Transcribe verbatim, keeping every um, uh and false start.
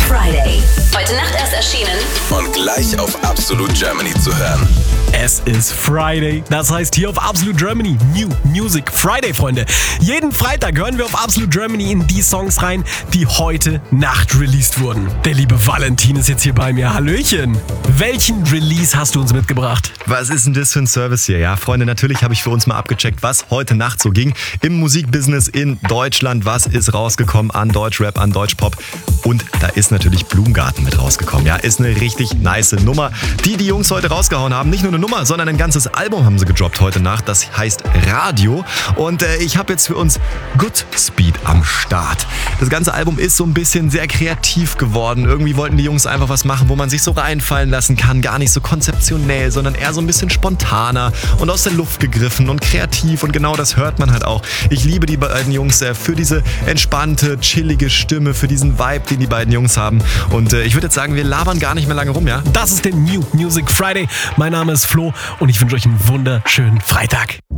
Friday. Heute Nacht erst erschienen und gleich auf Absolute Germany zu hören. Es ist Friday, das heißt hier auf Absolute Germany New Music Friday, Freunde. Jeden Freitag hören wir auf Absolute Germany in die Songs rein, die heute Nacht released wurden. Der liebe Valentin ist jetzt hier bei mir. Hallöchen. Welchen Release hast du uns mitgebracht? Was ist denn das für ein Service hier? Ja, Freunde, natürlich habe ich für uns mal abgecheckt, was heute Nacht so ging im Musikbusiness in Deutschland. Was ist rausgekommen an Deutschrap, an Deutschpop? Und da ist natürlich Blumengarten mit rausgekommen. Ja, ist eine richtig nice Nummer, die die Jungs heute rausgehauen haben. Nicht nur eine Nummer, sondern ein ganzes Album haben sie gedroppt heute Nacht. Das heißt Radio. Und äh, ich habe jetzt für uns Good Speed am Start. Das ganze Album ist so ein bisschen sehr kreativ geworden. Irgendwie wollten die Jungs einfach was machen, wo man sich so reinfallen lassen kann. Gar nicht so konzeptionell, sondern eher so ein bisschen spontaner und aus der Luft gegriffen und kreativ. Und genau das hört man halt auch. Ich liebe die beiden Jungs äh, für diese entspannte, chillige Stimme, für diesen Vibe, den die beiden Jungs haben. Und äh, ich würde jetzt sagen, wir labern gar nicht mehr lange rum, ja? Das ist der New Music Friday. Mein Name ist Flo und ich wünsche euch einen wunderschönen Freitag.